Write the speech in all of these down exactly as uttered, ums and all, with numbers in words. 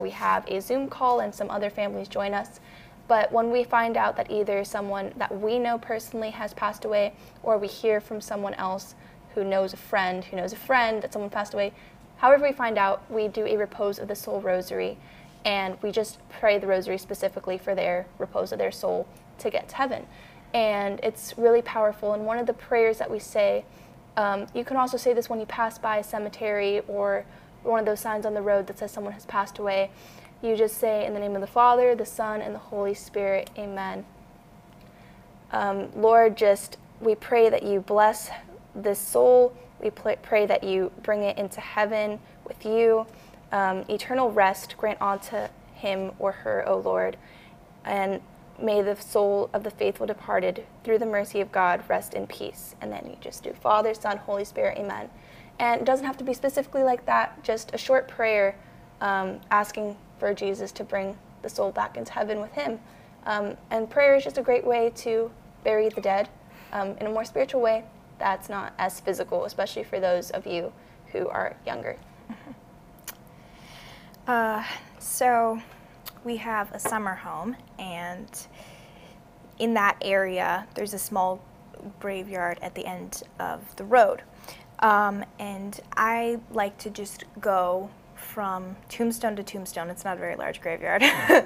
We have a Zoom call and some other families join us. But when we find out that either someone that we know personally has passed away, or we hear from someone else who knows a friend, who knows a friend that someone passed away, however we find out, we do a repose of the soul rosary, and we just pray the rosary specifically for their repose of their soul to get to heaven. And it's really powerful. And one of the prayers that we say, um, you can also say this when you pass by a cemetery or one of those signs on the road that says someone has passed away. You just say, in the name of the Father, the Son, and the Holy Spirit, amen. Um, Lord, just we pray that you bless this soul. We pray that you bring it into heaven with you. Um, eternal rest grant unto him or her, O Lord. And may the soul of the faithful departed, through the mercy of God, rest in peace. And then you just do Father, Son, Holy Spirit, amen. And it doesn't have to be specifically like that, just a short prayer um, asking for Jesus to bring the soul back into heaven with him. Um, and prayer is just a great way to bury the dead um, in a more spiritual way that's not as physical, especially for those of you who are younger. Mm-hmm. uh, so we have a summer home, and in that area there's a small graveyard at the end of the road. Um, and I like to just go from tombstone to tombstone. It's not a very large graveyard.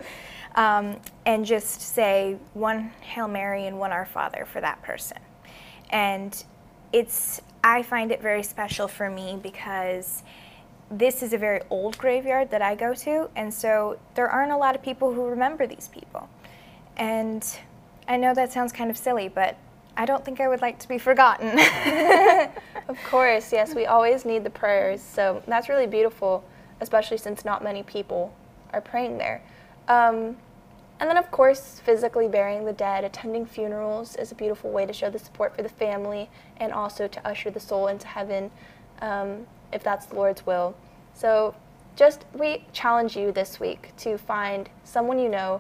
um, and just say one Hail Mary and one Our Father for that person. And it's, I find it very special for me because this is a very old graveyard that I go to, and so there aren't a lot of people who remember these people. And I know that sounds kind of silly, but I don't think I would like to be forgotten. Of course, yes, we always need the prayers, so that's really beautiful, especially since not many people are praying there. Um, and then, of course, physically burying the dead, attending funerals is a beautiful way to show the support for the family and also to usher the soul into heaven, um, if that's the Lord's will. So just, we challenge you this week to find someone you know,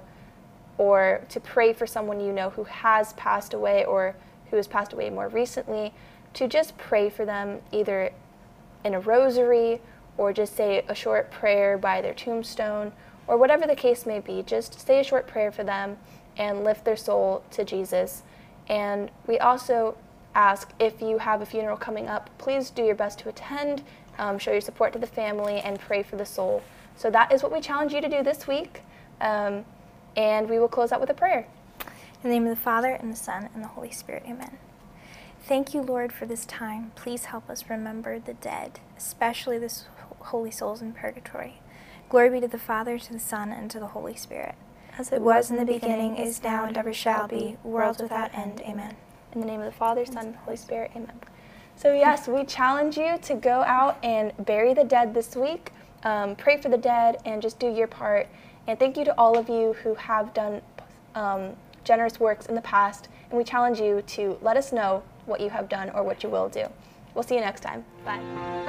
or to pray for someone you know who has passed away or who has passed away more recently, to just pray for them either in a rosary or just say a short prayer by their tombstone, or whatever the case may be. Just say a short prayer for them and lift their soul to Jesus. And we also ask, if you have a funeral coming up, please do your best to attend, um, show your support to the family, and pray for the soul. So that is what we challenge you to do this week. Um, And we will close out with a prayer. In the name of the Father, and the Son, and the Holy Spirit, amen. Thank you, Lord, for this time. Please help us remember the dead, especially the holy souls in purgatory. Glory be to the Father, to the Son, and to the Holy Spirit. As it was in the beginning, is now, and ever shall be, world without end, amen. In the name of the Father, Son, and Holy Spirit, amen. So yes, we challenge you to go out and bury the dead this week, um, pray for the dead, and just do your part. And thank you to all of you who have done um, generous works in the past, and we challenge you to let us know what you have done or what you will do. We'll see you next time. Bye.